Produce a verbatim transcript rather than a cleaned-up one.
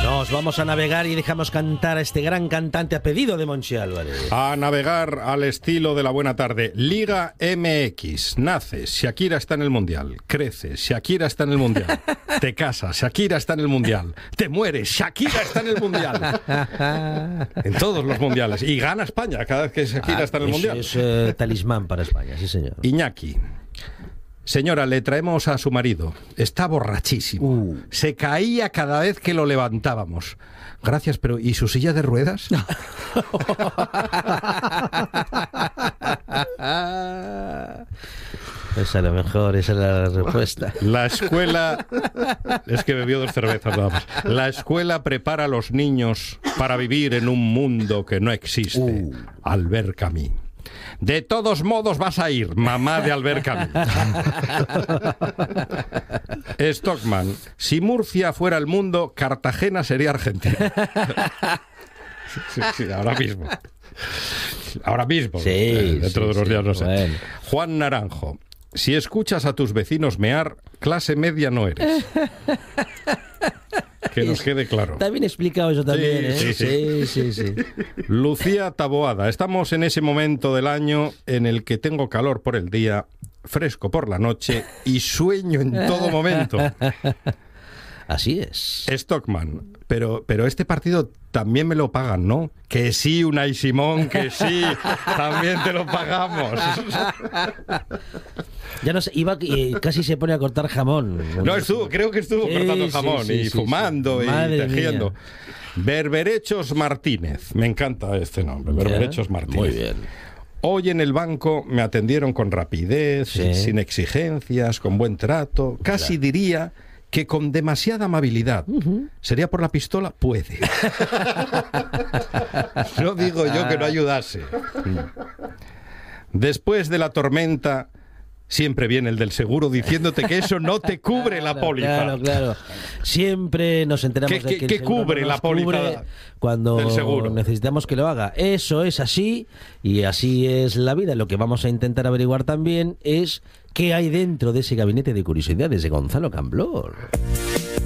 Nos vamos a navegar y dejamos cantar a este gran cantante a pedido de Monchi Álvarez. A navegar al estilo de la buena tarde. Liga M X. Naces, Shakira está en el Mundial. Creces, Shakira está en el Mundial. Te casas, Shakira está en el Mundial. Te mueres, Shakira está en el Mundial. En todos los mundiales. Y gana España cada vez que Shakira Ah, está en el eso Mundial. Es eh, talismán para España, sí señor. Iñaki. Señora, le traemos a su marido. Está borrachísimo. Uh. Se caía cada vez que lo levantábamos. Gracias, pero ¿y su silla de ruedas? Pues a lo mejor esa es la respuesta. La escuela... Es que bebió dos cervezas nada más. La escuela prepara a los niños para vivir en un mundo que no existe. Uh. Albert Camus. De todos modos vas a ir, mamá de Albert Camus. Stockman. Si Murcia fuera el mundo, Cartagena sería Argentina. Sí, sí, ahora mismo. Ahora mismo. Sí, eh, dentro sí, de unos sí, días no sé. bueno. Juan Naranjo. Si escuchas a tus vecinos mear, clase media no eres. Que nos quede claro. Está bien explicado eso también, Sí, ¿eh? sí, sí, sí, sí. Lucía Taboada. Estamos en ese momento del año en el que tengo calor por el día, fresco por la noche y sueño en todo momento. Así es. Stockman. Pero, pero este partido también me lo pagan, ¿no? Que sí, Unai Simón, que sí, también te lo pagamos. Ya no sé, iba y casi se pone a cortar jamón. No, estuvo, creo que estuvo Sí, cortando sí, jamón sí, y sí, fumando sí. y Madre tejiendo. mía. Berberechos Martínez. Me encanta este nombre, Berberechos Martínez. Muy bien. Hoy en el banco me atendieron con rapidez, Sí. sin exigencias, con buen trato. Casi Claro. diría que con demasiada amabilidad. Uh-huh. ¿Sería por la pistola? Puede. No digo yo que no ayudase. Después de la tormenta, siempre viene el del seguro diciéndote que eso no te cubre la Claro, póliza. Claro, claro. Siempre nos enteramos ¿Qué- de que qué- el qué seguro cubre no la nos póliza cubre cuando del seguro? necesitamos que lo haga. Eso es así y así es la vida. Lo que vamos a intentar averiguar también es qué hay dentro de ese gabinete de curiosidades de Gonzalo Camblor.